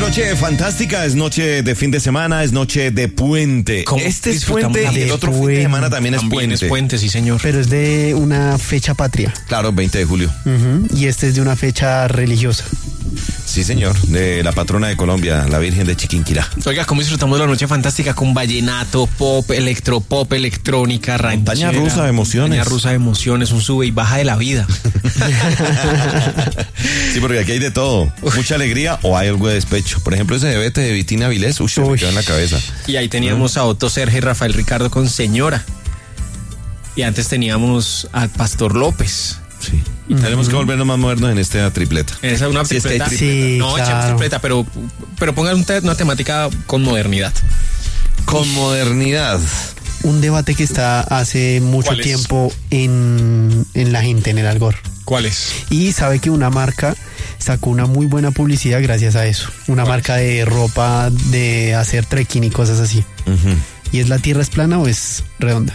noche fantástica, es noche de fin de semana, es noche de puente. Este es puente y el otro fin de semana también es puente. Es puente, sí señor. Pero es de una fecha patria. Claro, 20 de julio. Y este es de una fecha religiosa. Sí, señor, de la patrona de Colombia, la Virgen de Chiquinquirá. Oiga, ¿cómo disfrutamos de la noche fantástica con vallenato, pop, electropop, electrónica, ranchera? Montaña rusa de emociones. Montaña rusa de emociones, un sube y baja de la vida. Sí, porque aquí hay de todo. Mucha alegría o hay algo de despecho. Por ejemplo, ese debate de Vitina Vilés, se me quedó en la cabeza. Y ahí teníamos a Otto Sergio y Rafael Ricardo con Señora. Y antes teníamos a Pastor López. Sí. Y tenemos que volvernos más modernos en esta tripleta. Esa es una tripleta. Sí, es que hay tripleta. Sí, no, claro. tripleta, pero pongan una temática con modernidad. Con modernidad. Un debate que está hace mucho ¿Cuál es? tiempo en la gente, en el Algor. ¿Cuál es? Y sabe que una marca sacó una muy buena publicidad gracias a eso. Una marca de ropa, de hacer trekking y cosas así. ¿Y es la tierra es plana o es redonda?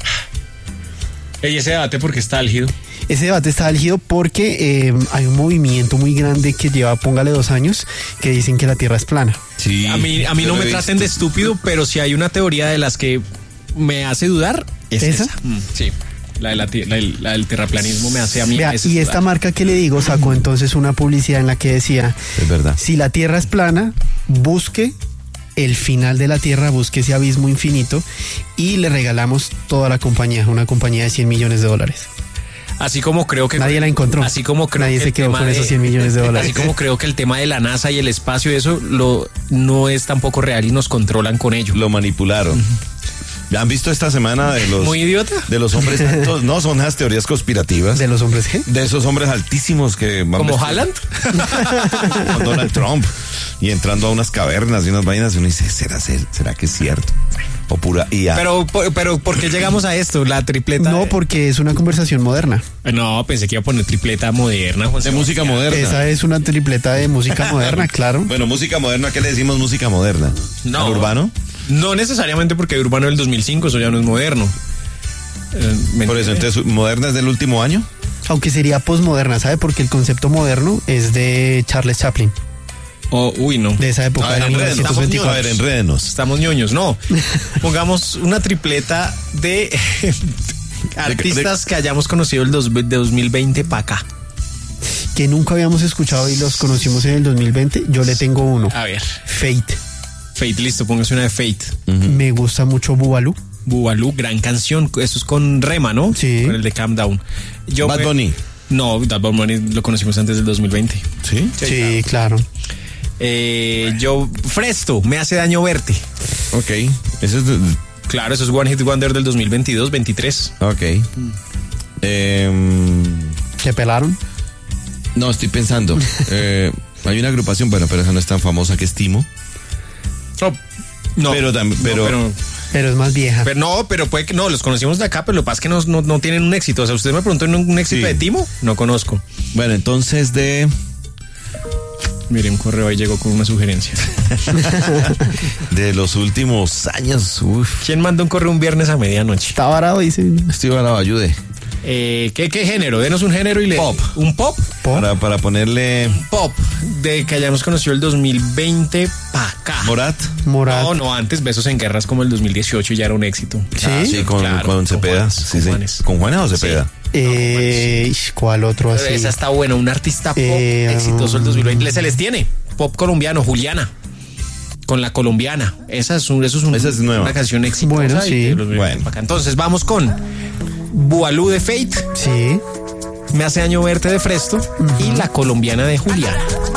¿Y ese debate por qué está álgido? Ese debate está álgido porque hay un movimiento muy grande que lleva, póngale 2 años, que dicen que la tierra es plana. Sí. A mí no me traten de estúpido, pero si hay una teoría de las que me hace dudar, es ¿Esa? esa. Sí. La del terraplanismo me hace a mí. Vea, y esta marca que le digo sacó entonces una publicidad en la que decía, Es verdad. si la tierra es plana, busque el final de la tierra, busque ese abismo infinito y le regalamos toda la compañía, una compañía de $100 millones. Así como creo que Nadie la encontró. Así como creo Nadie que se el quedó tema con esos $100 millones. Así como creo que el tema de la NASA y el espacio y eso no es tampoco real y nos controlan con ello. Lo manipularon. ¿Ya han visto esta semana de los... Muy idiota. De los hombres altos? No, son las teorías conspirativas. ¿De los hombres qué? De esos hombres altísimos que van ¿Como vestidos Haaland? con Donald Trump y entrando a unas cavernas y unas vainas y uno dice, ¿será que es cierto? O pura IA. Pero ¿por qué llegamos a esto? La tripleta. No, porque es una conversación moderna. No, pensé que iba a poner tripleta moderna, Juan de Sebastián. música moderna. Esa es una tripleta de música moderna, claro. Bueno, música moderna, ¿qué le decimos música moderna? No. ¿Al urbano? No necesariamente porque Urbano del 2005, eso ya no es moderno. Por eso, entonces, ¿moderna es del último año? Aunque sería posmoderna, ¿sabe? Porque el concepto moderno es de Charles Chaplin, Uy, no. de esa época. A ver, de enrédenos. 1924. A ver, enrédenos. Estamos ñoños, no. Pongamos una tripleta de artistas que hayamos conocido de 2020 para acá. Que nunca habíamos escuchado y los conocimos en el 2020. Yo le tengo uno. A ver. Fate. Fate, listo, póngase una de Fate. Me gusta mucho Bubalú. Bubalú, gran canción. Eso es con Rema, ¿no? Sí. Con el de Calm Down. Bad Bunny. No, Bad Bunny lo conocimos antes del 2020. ¿Sí? Sí, claro. Yo, Fresto, Me hace daño verte. Ok. Eso es... Claro, eso es One Hit Wonder del 2022-23. Ok. ¿Le pelaron? No, estoy pensando. Hay una agrupación, bueno, pero esa no es tan famosa, que es Timo. No, Pero es más vieja. pero puede que no, los conocimos de acá, pero lo que pasa es que no tienen un éxito. O sea, usted me preguntó en un éxito Sí. de Timo, no conozco. Bueno, entonces Mire, un correo ahí llegó con una sugerencia. de los últimos años. Uf. ¿Quién manda un correo un viernes a medianoche? Está varado, dice. Estoy para ayude. ¿Qué género? Denos un género y le... Pop. ¿Un pop? Para ponerle Pop, de que hayamos conocido el 2020 para acá. Morat. No, antes Besos en Guerras como el 2018 ya era un éxito. Sí, con Cepeda. Juanes, Sí, con sí. Juanes. ¿Con Juanes o Cepeda? ¿Cuál otro así? Esa está buena, un artista pop exitoso el 2020. Se les tiene. Pop colombiano, Juliana. Con la colombiana. Esa es nueva. Una canción exitosa. Bueno, y sí. de los 2020 Bueno. para acá. Entonces vamos con Bubalú de Fate, Sí. Me hace daño verte de Fresto y la colombiana de Juliana.